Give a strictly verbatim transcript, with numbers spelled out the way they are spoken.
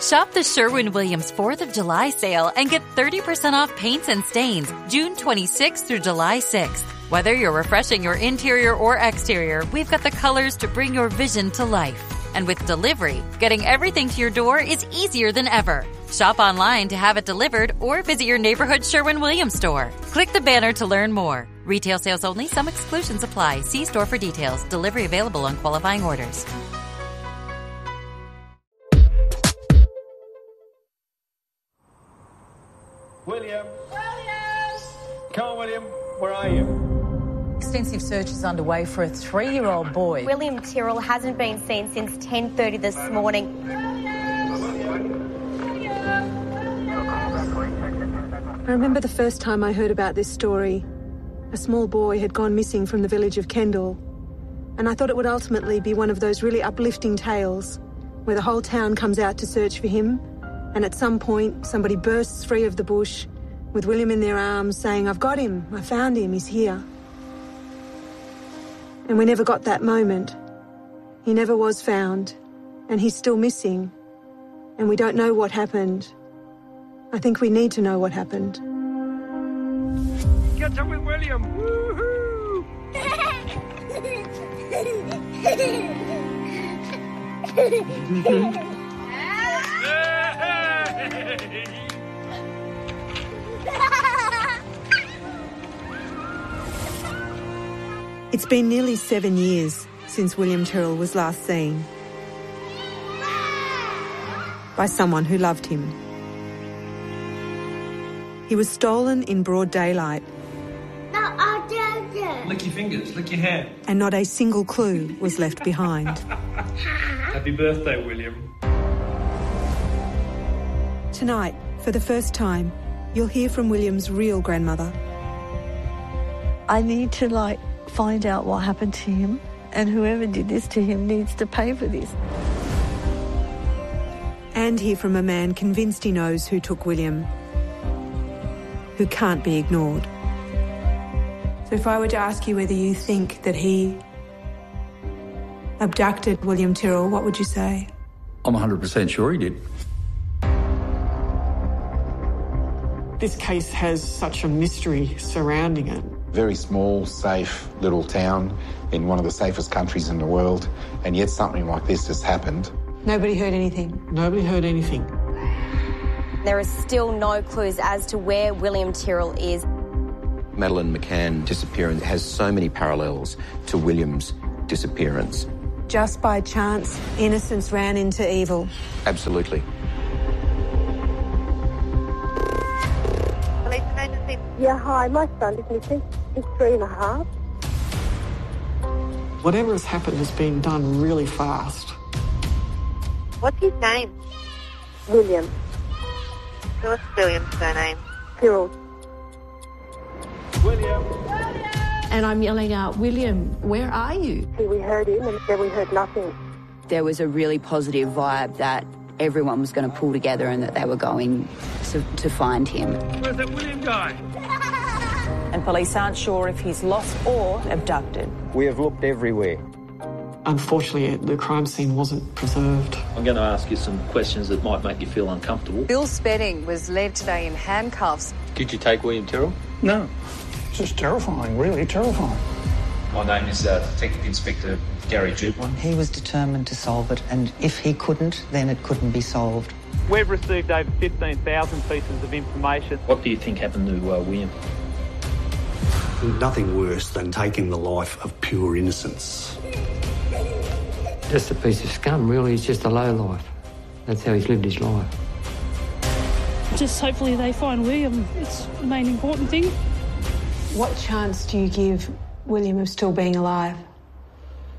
Shop the Sherwin-Williams fourth of July sale and get thirty percent off paints and stains June twenty-sixth through July sixth. Whether you're refreshing your interior or exterior, we've got the colors to bring your vision to life. And with delivery, getting everything to your door is easier than ever. Shop online to have it delivered or visit your neighborhood Sherwin-Williams store. Click the banner to learn more. Retail sales only. Some exclusions apply. See store for details. Delivery available on qualifying orders. William! William! Come on, William. Where are you? Extensive search is underway for a three-year-old boy. William Tyrrell hasn't been seen since ten thirty this morning. I remember the first time I heard about this story. A small boy had gone missing from the village of Kendall, and I thought it would ultimately be one of those really uplifting tales where the whole town comes out to search for him, and at some point somebody bursts free of the bush with William in their arms saying, "I've got him, I found him, he's here." And we never got that moment. He never was found, and he's still missing, and we don't know what happened. I think we need to know what happened. Catch up with William! Woohoo! It's been nearly seven years since William Tyrrell was last seen by someone who loved him. He was stolen in broad daylight. No, I didn't. Lick your fingers, lick your hand. And not a single clue was left behind. Happy birthday, William. Tonight, for the first time, you'll hear from William's real grandmother. I need to, like, find out what happened to him, and whoever did this to him needs to pay for this. And hear from a man convinced he knows who took William, who can't be ignored. So if I were to ask you whether you think that he abducted William Tyrrell, what would you say? I'm one hundred percent sure he did. This case has such a mystery surrounding it. Very small, safe little town in one of the safest countries in the world, and yet something like this has happened. Nobody heard anything? Nobody heard anything. There is still no clues as to where William Tyrrell is. Madeleine McCann disappearance has so many parallels to William's disappearance. Just by chance, innocence ran into evil. Absolutely. Police emergency. Yeah, hi, my son is missing. He's three and a half. Whatever has happened has been done really fast. What's his name? William. What's William's surname? Tyrrell. William! And I'm yelling out, "William, where are you?" We heard him and then we heard nothing. There was a really positive vibe that everyone was going to pull together and that they were going to, to find him. Where's that William guy? And police aren't sure if he's lost or abducted. We have looked everywhere. Unfortunately, the crime scene wasn't preserved. I'm going to ask you some questions that might make you feel uncomfortable. Bill Spedding was led today in handcuffs. Did you take William Tyrrell? No. It's just terrifying, really terrifying. My name is uh, Detective Inspector Gary Jublin. He was determined to solve it, and if he couldn't, then it couldn't be solved. We've received over fifteen thousand pieces of information. What do you think happened to uh, William? Nothing worse than taking the life of pure innocence. Just a piece of scum, really. He's just a low life. That's how he's lived his life. Just hopefully they find William. It's the main important thing. What chance do you give William of still being alive?